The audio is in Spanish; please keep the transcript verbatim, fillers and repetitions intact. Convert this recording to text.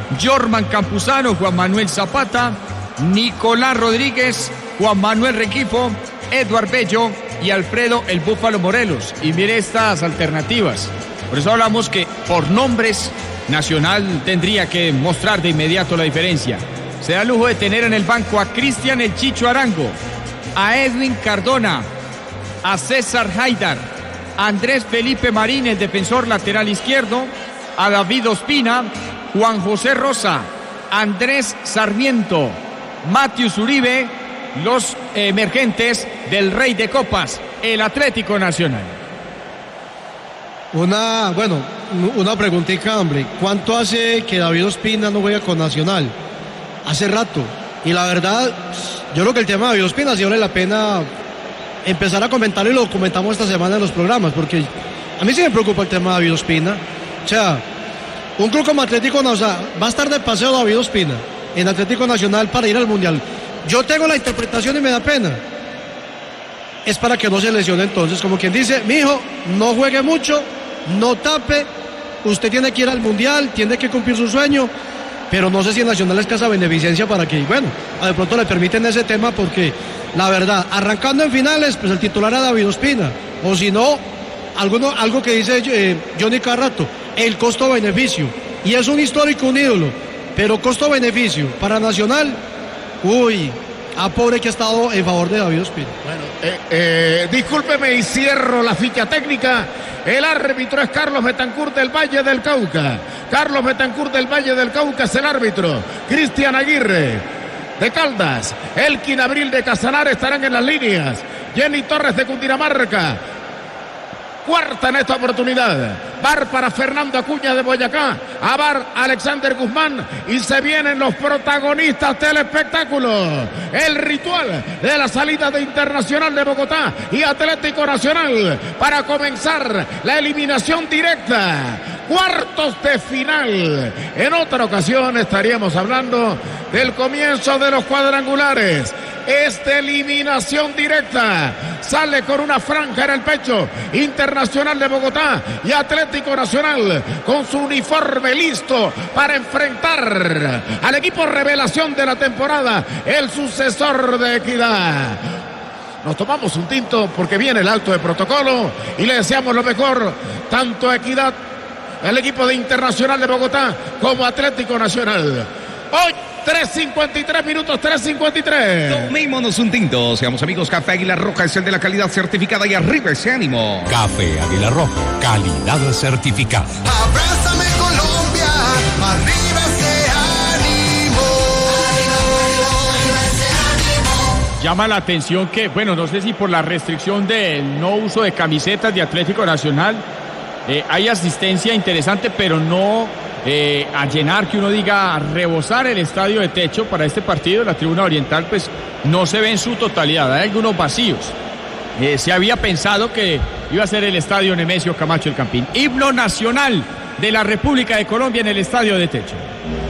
Jorman Campuzano, Juan Manuel Zapata, Nicolás Rodríguez, Juan Manuel Requifo, Eduard Bello y Alfredo el Búfalo Morelos. Y mire estas alternativas. Por eso hablamos que por nombres Nacional tendría que mostrar de inmediato la diferencia. Se da el lujo de tener en el banco a Cristian el Chicho Arango, a Edwin Cardona, a César Haidar, a Andrés Felipe Marín, el defensor lateral izquierdo, a David Ospina, Juan José Rosa, Andrés Sarmiento, Matius Uribe, los emergentes del Rey de Copas, el Atlético Nacional. Una, bueno, una preguntita, hombre. ¿Cuánto hace que David Ospina no juega con Nacional? Hace rato. Y la verdad, yo creo que el tema de David Ospina sí vale la pena empezar a comentarlo, y lo comentamos esta semana en los programas, porque a mí sí me preocupa el tema de David Ospina. O sea, un club como Atlético Nacional, o sea, va a estar de paseo David Ospina en Atlético Nacional para ir al Mundial. Yo tengo la interpretación y me da pena. Es para que no se lesione entonces, como quien dice, mijo, no juegue mucho, no tape, usted tiene que ir al Mundial, tiene que cumplir su sueño, pero no sé si en Nacional es casa beneficencia para que, bueno, de pronto le permiten ese tema, porque la verdad, arrancando en finales, pues el titular era David Ospina, o si no, alguno, algo que dice eh, Johnny cada rato, el costo-beneficio, y es un histórico, un ídolo, pero costo-beneficio para Nacional, uy, a pobre que ha estado en favor de David Ospina. Bueno, eh, eh, discúlpeme y cierro la ficha técnica. El árbitro es Carlos Betancourt del Valle del Cauca. Carlos Betancourt del Valle del Cauca es el árbitro. Cristian Aguirre de Caldas, Elkin Abril de Casanar estarán en las líneas. Jenny Torres de Cundinamarca. Cuarta en esta oportunidad. Bar para Fernando Acuña de Boyacá. A Bar Alexander Guzmán. Y se vienen los protagonistas del espectáculo. El ritual de la salida de Internacional de Bogotá y Atlético Nacional para comenzar la eliminación directa. Cuartos de final. En otra ocasión estaríamos hablando del comienzo de los cuadrangulares. Esta eliminación directa sale con una franja en el pecho. Internacional de Bogotá y Atlético Nacional con su uniforme listo para enfrentar al equipo revelación de la temporada, el sucesor de Equidad. Nos tomamos un tinto porque viene el alto de protocolo y le deseamos lo mejor tanto a Equidad, el equipo de Internacional de Bogotá, como Atlético Nacional. Hoy tres cincuenta y tres minutos, tres cincuenta y tres. Tomémonos un tinto, seamos amigos. Café Águila Roja es el de la calidad certificada y arriba ese ánimo. Café Águila Roja, calidad certificada. Abrázame Colombia, arriba ese ánimo. Arriba ese ánimo. Llama la atención que, bueno, no sé si por la restricción del no uso de camisetas de Atlético Nacional, eh, hay asistencia interesante, pero no eh, a llenar, que uno diga, a rebosar el estadio de techo para este partido. La tribuna oriental pues no se ve en su totalidad, hay algunos vacíos. Eh, se había pensado que iba a ser el estadio Nemesio Camacho El Campín. Himno nacional de la República de Colombia en el estadio de techo.